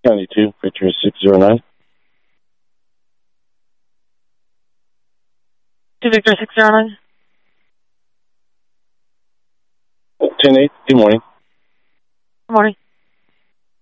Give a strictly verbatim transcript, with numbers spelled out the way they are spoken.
ninety-two, Victor six zero nine. To Victor six zero nine. ten eight, good morning. Good morning.